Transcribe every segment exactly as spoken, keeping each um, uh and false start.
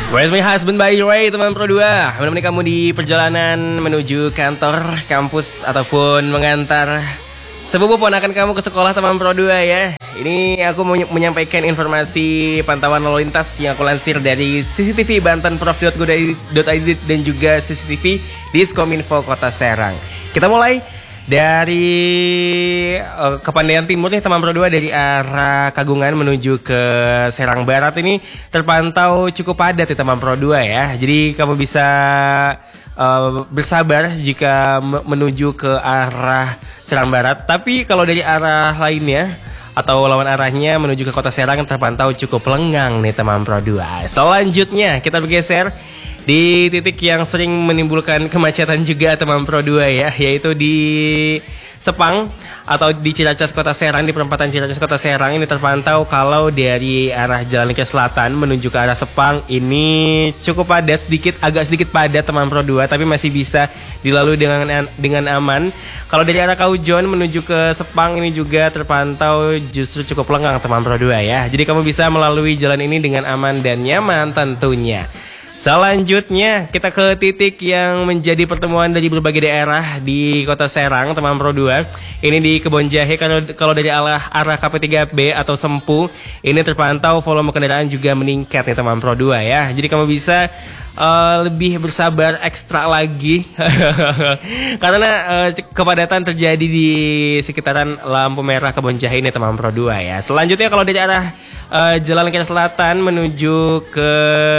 Where's my husband by Ray, teman Pro dua. Menemani kamu di perjalanan menuju kantor, kampus, ataupun mengantar sepupu ponakan kamu ke sekolah, teman Pro dua ya. Ini aku mau menyampaikan informasi pantauan lalu lintas yang aku lansir dari C C T V banten prof dot go dot i d dan juga C C T V Diskominfo Kota Serang. Kita mulai dari uh, Kepandaian Timur nih, teman Pro dua, dari arah Kagungan menuju ke Serang Barat ini terpantau cukup padat ya, teman Pro dua ya. Jadi kamu bisa uh, bersabar jika menuju ke arah Serang Barat. Tapi kalau dari arah lainnya atau lawan arahnya menuju ke Kota Serang terpantau cukup lengang nih, teman Pro dua. Selanjutnya kita bergeser di titik yang sering menimbulkan kemacetan juga, teman Pro dua ya, yaitu di Sepang atau di Ciracas Kota Serang, di perempatan Ciracas Kota Serang ini terpantau kalau dari arah Jalan ke Selatan menuju ke arah Sepang ini cukup padat, sedikit agak sedikit padat, teman Pro dua, tapi masih bisa dilalui dengan dengan aman. Kalau dari arah Kaujon menuju ke Sepang ini juga terpantau justru cukup lengang, teman Pro dua ya. Jadi kamu bisa melalui jalan ini dengan aman dan nyaman tentunya. Selanjutnya kita ke titik yang menjadi pertemuan dari berbagai daerah di Kota Serang, teman Pro dua. Ini di Kebonjahe. Kalau kalau dari arah arah K P tiga B atau Sempu ini terpantau volume kendaraan juga meningkat nih, teman Pro dua ya. Jadi kamu bisa uh, lebih bersabar ekstra lagi karena uh, kepadatan terjadi di sekitaran lampu merah Kebonjahe ini, teman Pro dua ya. Selanjutnya kalau dari arah uh, Jalan ke Selatan menuju ke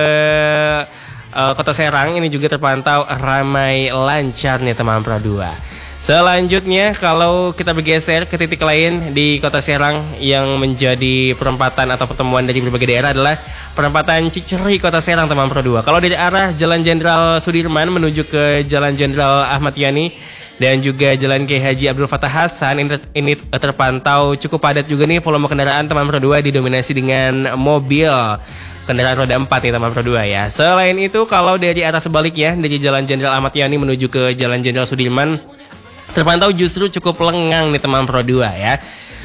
Uh, Kota Serang ini juga terpantau ramai lancar nih, teman Pro dua. Selanjutnya kalau kita bergeser ke titik lain di Kota Serang yang menjadi perempatan atau pertemuan dari berbagai daerah adalah perempatan Ciceri Kota Serang, teman Pro dua. Kalau dari arah Jalan Jenderal Sudirman menuju ke Jalan Jenderal Ahmad Yani dan juga Jalan Kiai Haji Abdul Fattah Hasan ini, ini terpantau cukup padat juga nih, volume kendaraan, teman Pro dua, didominasi dengan mobil kendaraan roda empat nih, teman Pro dua ya. Selain itu kalau dari arah sebaliknya dari Jalan Jenderal Ahmad Yani menuju ke Jalan Jenderal Sudirman terpantau justru cukup lengang nih, teman Pro dua ya.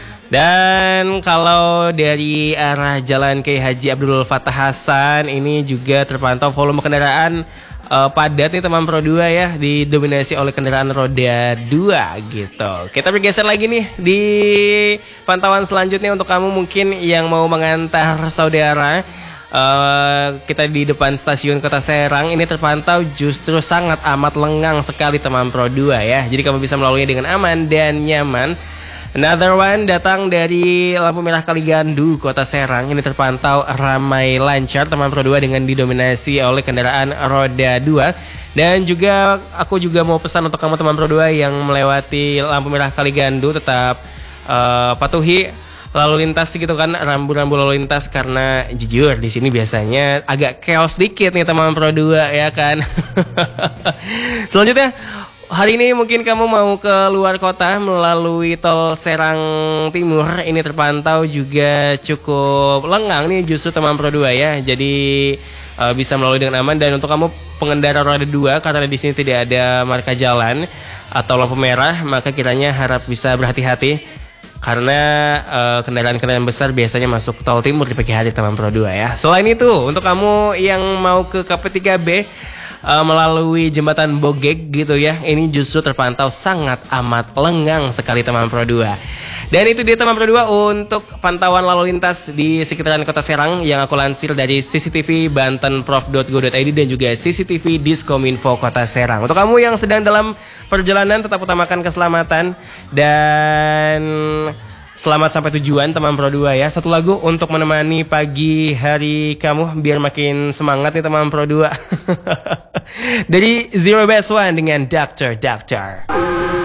Dan kalau dari arah Jalan Kiai Haji Abdul Fattah Hasan ini juga terpantau volume kendaraan uh, padat nih, teman Pro dua ya, didominasi oleh kendaraan roda dua gitu. Kita bergeser lagi nih di pantauan selanjutnya untuk kamu mungkin yang mau mengantar saudara. Uh, kita di depan stasiun Kota Serang ini terpantau justru sangat amat lengang sekali, teman Pro dua ya. Jadi kamu bisa melaluinya dengan aman dan nyaman. Another one datang dari lampu merah Kaligandu Kota Serang ini terpantau ramai lancar, teman Pro dua, dengan didominasi oleh kendaraan roda dua. Dan juga aku juga mau pesan untuk kamu, teman Pro dua, yang melewati lampu merah Kaligandu tetap uh, patuhi lalu lintas gitu kan, rambu-rambu lalu lintas, karena jujur di sini biasanya agak chaos dikit nih, teman Pro dua ya kan. Selanjutnya hari ini mungkin kamu mau ke luar kota melalui tol Serang Timur, ini terpantau juga cukup lengang nih justru, teman Pro dua ya. Jadi uh, bisa melalui dengan aman. Dan untuk kamu pengendara roda dua, karena di sini tidak ada marka jalan atau lampu merah, maka kiranya harap bisa berhati-hati karena uh, kendaraan-kendaraan besar biasanya masuk tol timur di pagi hari, teman Pro dua ya. Selain itu untuk kamu yang mau ke K P tiga B uh, melalui jembatan Bogeg gitu ya, ini justru terpantau sangat amat lengang sekali, teman Pro dua. Dan itu dia, teman Pro dua, untuk pantauan lalu lintas di sekitaran Kota Serang yang aku lansir dari C C T V banten prof dot go dot i d dan juga C C T V Diskominfo Kota Serang. Untuk kamu yang sedang dalam perjalanan, tetap utamakan keselamatan dan selamat sampai tujuan, teman Pro dua ya. Satu lagu untuk menemani pagi hari kamu biar makin semangat nih, teman Pro dua. Dari Zero Best One dengan Doctor Doctor.